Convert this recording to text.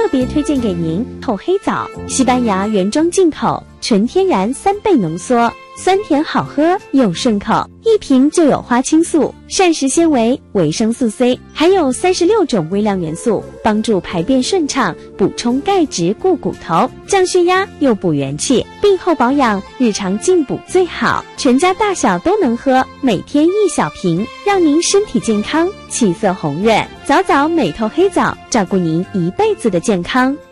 别推荐给您透黑枣，西班牙原装进口，纯天然3倍浓缩，酸甜好喝又顺口，一瓶就有花青素、膳食纤维、维生素 C， 还有36种微量元素，帮助排便顺畅，补充钙质固骨头，降血压又补元气，病后保养，日常进补最好，全家大小都能喝，每天1小瓶，让您身体健康，气色红润。早早美透黑枣，照顾您一辈子的健康。